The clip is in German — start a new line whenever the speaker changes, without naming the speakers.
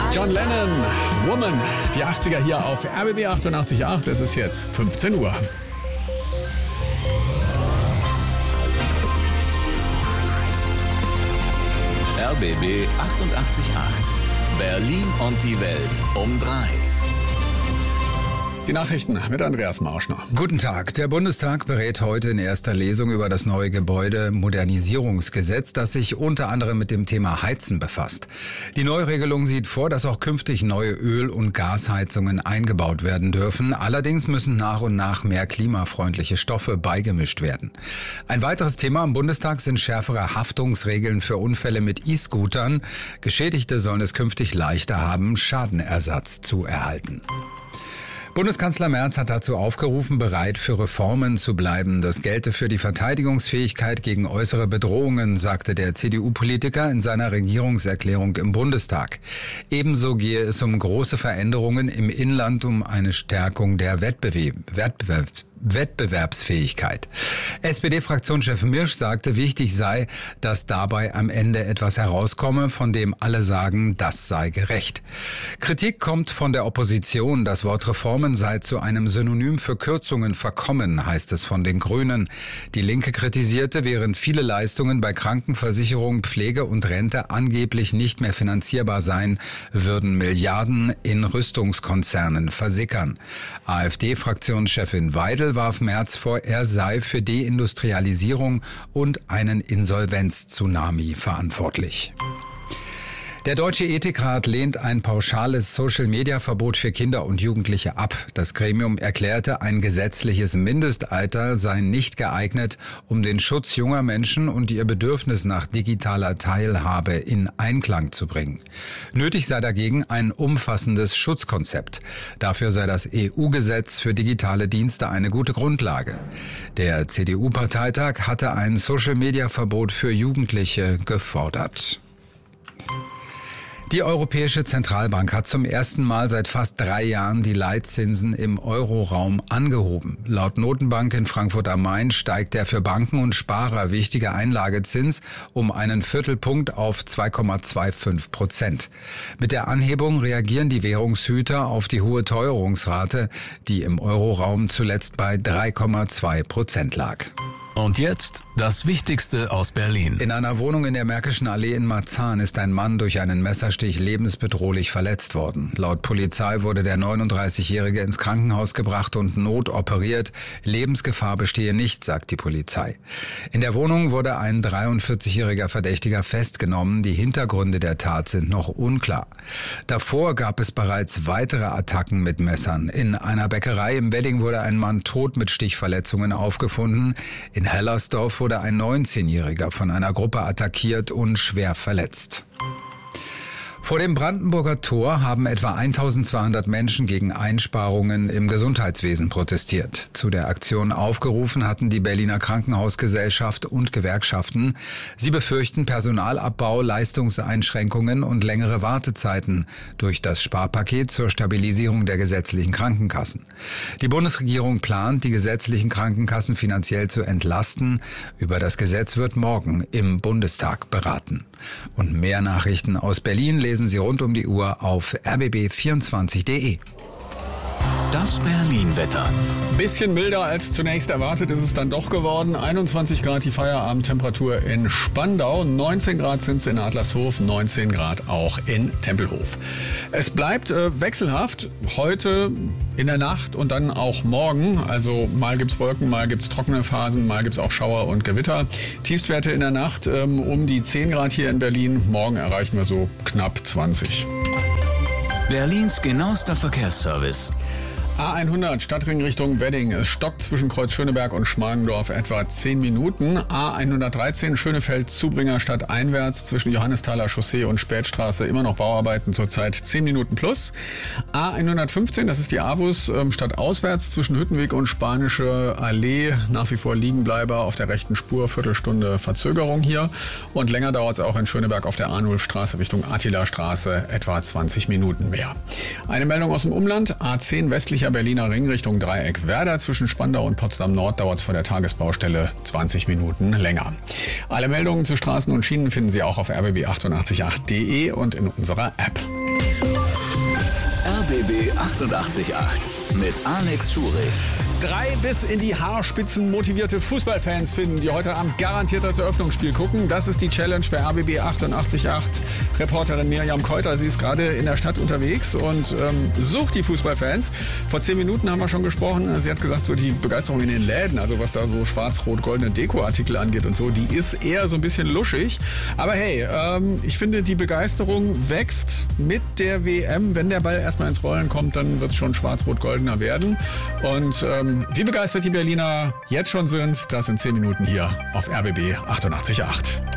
John Lennon, Woman, die 80er hier auf RBB 88.8. Es ist jetzt 15 Uhr.
RBB 88.8. Berlin und die Welt um 3.
Die Nachrichten mit Andreas Marschner.
Guten Tag. Der Bundestag berät heute in erster Lesung über das neue Gebäudemodernisierungsgesetz, das sich unter anderem mit dem Thema Heizen befasst. Die Neuregelung sieht vor, dass auch künftig neue Öl- und Gasheizungen eingebaut werden dürfen. Allerdings müssen nach und nach mehr klimafreundliche Stoffe beigemischt werden. Ein weiteres Thema am Bundestag sind schärfere Haftungsregeln für Unfälle mit E-Scootern. Geschädigte sollen es künftig leichter haben, Schadenersatz zu erhalten. Bundeskanzler Merz hat dazu aufgerufen, bereit für Reformen zu bleiben. Das gelte für die Verteidigungsfähigkeit gegen äußere Bedrohungen, sagte der CDU-Politiker in seiner Regierungserklärung im Bundestag. Ebenso gehe es um große Veränderungen im Inland, um eine Stärkung der Wettbewerbsfähigkeit. SPD-Fraktionschef Mirsch sagte, wichtig sei, dass dabei am Ende etwas herauskomme, von dem alle sagen, das sei gerecht. Kritik kommt von der Opposition. Das Wort Reformen sei zu einem Synonym für Kürzungen verkommen, heißt es von den Grünen. Die Linke kritisierte, während viele Leistungen bei Krankenversicherung, Pflege und Rente angeblich nicht mehr finanzierbar seien, würden Milliarden in Rüstungskonzernen versickern. AfD-Fraktionschefin Weidel warf Merz vor, er sei für Deindustrialisierung und einen Insolvenz-Tsunami verantwortlich. Der Deutsche Ethikrat lehnt ein pauschales Social-Media-Verbot für Kinder und Jugendliche ab. Das Gremium erklärte, ein gesetzliches Mindestalter sei nicht geeignet, um den Schutz junger Menschen und ihr Bedürfnis nach digitaler Teilhabe in Einklang zu bringen. Nötig sei dagegen ein umfassendes Schutzkonzept. Dafür sei das EU-Gesetz für digitale Dienste eine gute Grundlage. Der CDU-Parteitag hatte ein Social-Media-Verbot für Jugendliche gefordert. Die Europäische Zentralbank hat zum ersten Mal seit fast 3 Jahren die Leitzinsen im Euroraum angehoben. Laut Notenbank in Frankfurt am Main steigt der für Banken und Sparer wichtige Einlagezins um einen Viertelpunkt auf 2,25%. Mit der Anhebung reagieren die Währungshüter auf die hohe Teuerungsrate, die im Euroraum zuletzt bei 3,2% lag.
Und jetzt das Wichtigste aus Berlin.
In einer Wohnung in der Märkischen Allee in Marzahn ist ein Mann durch einen Messerstich lebensbedrohlich verletzt worden. Laut Polizei wurde der 39-Jährige ins Krankenhaus gebracht und notoperiert. Lebensgefahr bestehe nicht, sagt die Polizei. In der Wohnung wurde ein 43-jähriger Verdächtiger festgenommen. Die Hintergründe der Tat sind noch unklar. Davor gab es bereits weitere Attacken mit Messern. In einer Bäckerei im Wedding wurde ein Mann tot mit Stichverletzungen aufgefunden. In Hellersdorf wurde ein 19-Jähriger von einer Gruppe attackiert und schwer verletzt. Vor dem Brandenburger Tor haben etwa 1200 Menschen gegen Einsparungen im Gesundheitswesen protestiert. Zu der Aktion aufgerufen hatten die Berliner Krankenhausgesellschaft und Gewerkschaften. Sie befürchten Personalabbau, Leistungseinschränkungen und längere Wartezeiten durch das Sparpaket zur Stabilisierung der gesetzlichen Krankenkassen. Die Bundesregierung plant, die gesetzlichen Krankenkassen finanziell zu entlasten. Über das Gesetz wird morgen im Bundestag beraten. Und mehr Nachrichten aus Berlin lesen Sie rund um die Uhr auf rbb24.de.
Das Berlin-Wetter.
Bisschen milder als zunächst erwartet ist es dann doch geworden. 21 Grad die Feierabendtemperatur in Spandau, 19 Grad sind es in Adlershof, 19 Grad auch in Tempelhof. Es bleibt wechselhaft heute in der Nacht und dann auch morgen. Also mal gibt's Wolken, mal gibt's trockene Phasen, mal gibt's auch Schauer und Gewitter. Tiefstwerte in der Nacht um die 10 Grad hier in Berlin. Morgen erreichen wir so knapp 20.
Berlins genauester Verkehrsservice.
A100 Stadtring Richtung Wedding. Es stockt zwischen Kreuz Schöneberg und Schmargendorf etwa 10 Minuten. A113 Schönefeld Zubringer stadteinwärts zwischen Johannesthaler Chaussee und Spätstraße immer noch Bauarbeiten, zurzeit 10 Minuten plus. A115, das ist die AWUS, stadtauswärts zwischen Hüttenweg und Spanische Allee. Nach wie vor Liegenbleiber auf der rechten Spur, Viertelstunde Verzögerung hier. Und länger dauert es auch in Schöneberg auf der Arnulfstraße Richtung Attila-Straße etwa 20 Minuten mehr. Eine Meldung aus dem Umland. A10 westlicher Berliner Ring Richtung Dreieck Werder. Zwischen Spandau und Potsdam Nord dauert es vor der Tagesbaustelle 20 Minuten länger. Alle Meldungen zu Straßen und Schienen finden Sie auch auf rbb888.de und in unserer App.
RBB 888 mit Alex Schurich.
3 bis in die Haarspitzen motivierte Fußballfans finden, die heute Abend garantiert das Eröffnungsspiel gucken. Das ist die Challenge für RBB 888. Reporterin Miriam Keuter, sie ist gerade in der Stadt unterwegs und sucht die Fußballfans. Vor 10 Minuten haben wir schon gesprochen. Sie hat gesagt, so die Begeisterung in den Läden, also was da so schwarz-rot-goldene Dekoartikel angeht und so, die ist eher so ein bisschen luschig. Aber hey, ich finde, die Begeisterung wächst mit der WM. Wenn der Ball erstmal ins Rollen kommt, dann wird es schon schwarz-rot-goldener werden. Und wie begeistert die Berliner jetzt schon sind, das in 10 Minuten hier auf RBB 888.